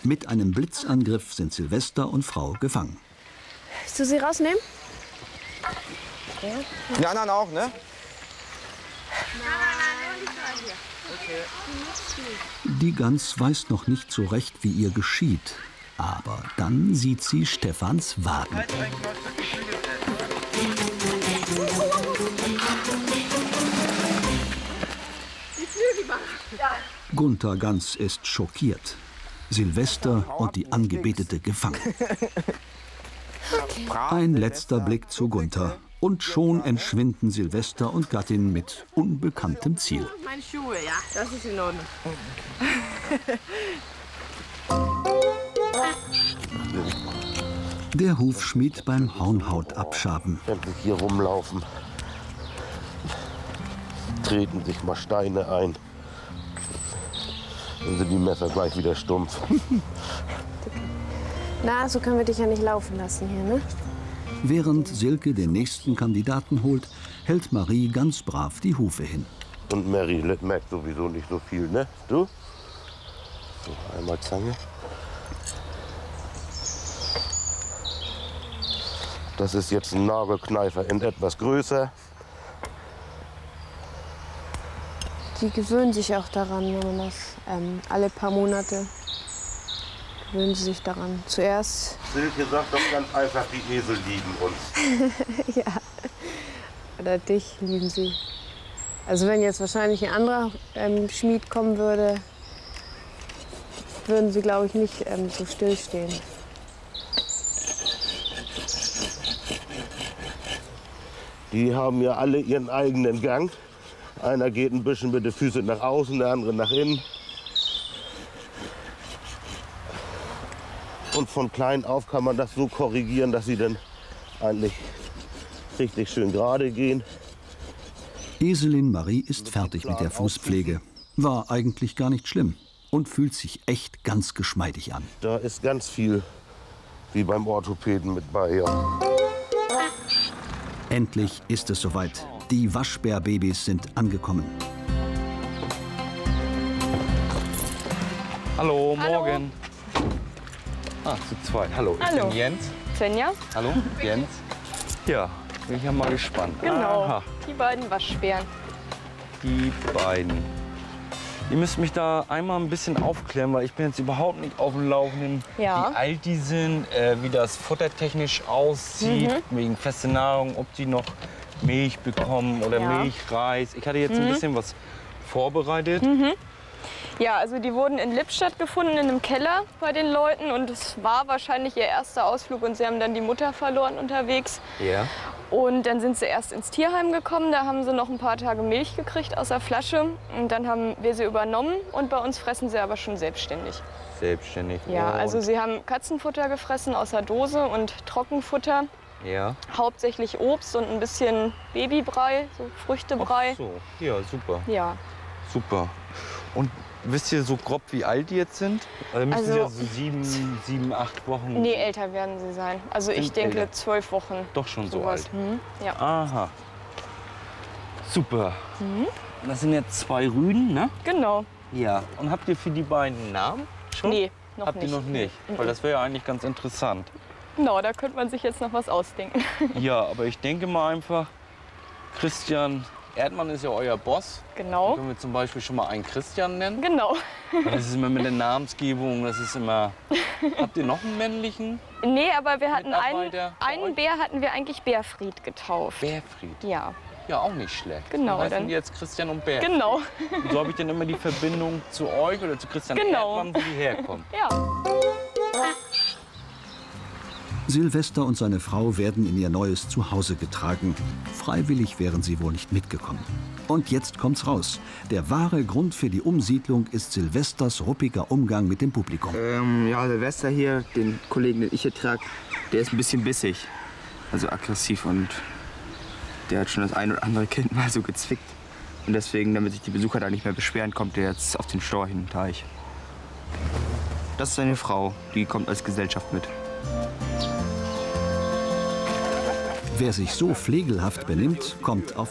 Mit einem Blitzangriff sind Silvester und Frau gefangen. Willst du sie rausnehmen? Ja. Die anderen auch, ne? Die Gans weiß noch nicht so recht, wie ihr geschieht. Aber dann sieht sie Stefans Wagen. Gunther Gans ist schockiert. Silvester und die Angebetete gefangen. Ein letzter Blick zu Gunther. Und schon entschwinden Silvester und Gattin mit unbekanntem Ziel. Meine Schuhe, ja, das ist in Ordnung. Der Hufschmied beim Hornhaut abschaben. Endlich hier rumlaufen. Treten sich mal Steine ein. Dann sind die Messer gleich wieder stumpf. Na, so können wir dich ja nicht laufen lassen hier, ne? Während Silke den nächsten Kandidaten holt, hält Marie ganz brav die Hufe hin. Und Mary merkt sowieso nicht so viel, ne? Du? So, einmal Zange. Das ist jetzt ein Nagelkneifer in etwas größer. Die gewöhnen sich auch daran, wenn man das alle paar Monate gewöhnen sie sich daran. Zuerst. Silke sagt doch ganz einfach, die Esel lieben uns. Ja. Oder dich lieben sie. Also wenn jetzt wahrscheinlich ein anderer Schmied kommen würde, würden sie, glaube ich, nicht so stillstehen. Die haben ja alle ihren eigenen Gang. Einer geht ein bisschen mit den Füßen nach außen, der andere nach innen. Und von klein auf kann man das so korrigieren, dass sie dann eigentlich richtig schön gerade gehen. Eselin Marie ist fertig mit der Fußpflege. War eigentlich gar nicht schlimm und fühlt sich echt ganz geschmeidig an. Da ist ganz viel wie beim Orthopäden mit bei. Ja. Endlich ist es soweit. Die Waschbärbabys sind angekommen. Hallo, morgen. Ah, zu zweit. Hallo, ich bin Jens. Svenja. Hallo, Jens. Ja, bin ich ja mal gespannt. Genau, Aha, die beiden Waschbären. die beiden. Ihr müsst mich da einmal ein bisschen aufklären, weil ich bin jetzt überhaupt nicht auf dem Laufenden, Ja. wie alt die sind, wie das futtertechnisch aussieht, wegen feste Nahrung, ob die noch Milch bekommen oder Ja. Milchreis. Ich hatte jetzt ein bisschen was vorbereitet. Ja, also die wurden in Lippstadt gefunden, in einem Keller bei den Leuten. Und es war wahrscheinlich ihr erster Ausflug und sie haben dann die Mutter verloren unterwegs. Ja. Und dann sind sie erst ins Tierheim gekommen, da haben sie noch ein paar Tage Milch gekriegt aus der Flasche. Und dann haben wir sie übernommen und bei uns fressen sie aber schon selbstständig. Selbstständig. Ja, Und- also sie haben Katzenfutter gefressen aus der Dose und Trockenfutter. Ja. Hauptsächlich Obst und ein bisschen Babybrei, so Früchtebrei. Ach so, ja, super. Ja. Super. Und wisst ihr so grob, wie alt die jetzt sind? Also müssen sie ja Also- so 7, 8 Wochen. Nee, älter werden sie sein. Also ich Sind denke älter. 12 Wochen. Doch schon so sowas. alt. Ja. Aha. Super. Das sind jetzt 2 Rüden, ne? Genau. Ja. Und habt ihr für die beiden einen Namen schon? Nee, noch Habt nicht. ihr noch nicht? Weil das wäre ja eigentlich ganz interessant. Genau, da könnte man sich jetzt noch was ausdenken. Ja, aber ich denke mal einfach, Christian Erdmann ist ja euer Boss. Genau. Können wir zum Beispiel schon mal einen Christian nennen? Genau. Das ist immer mit der Namensgebung, das ist immer... Habt ihr noch einen männlichen? Nee, aber wir hatten Mitarbeiter bei einen euch? Bär hatten wir eigentlich Bärfried getauft. Bärfried. Ja, Ja, auch nicht schlecht. Genau, Dann heißen dann- die jetzt Christian und Bär. genau. Und so habe ich dann immer die Verbindung zu euch oder zu Christian Genau. Erdmann, wo die herkommen. Ja. Silvester und seine Frau werden in ihr neues Zuhause getragen. Freiwillig wären sie wohl nicht mitgekommen. Und jetzt kommt's raus. Der wahre Grund für die Umsiedlung ist Silvesters ruppiger Umgang mit dem Publikum. Ja, Silvester hier, den Kollegen, den ich hier trage, der ist ein bisschen bissig. Also aggressiv und der hat schon das ein oder andere Kind mal so gezwickt. Und deswegen, damit sich die Besucher da nicht mehr beschweren, kommt er jetzt auf den Storchenteich. Teich. Das ist seine Frau, die kommt als Gesellschaft mit. Wer sich so pflegelhaft benimmt, kommt auf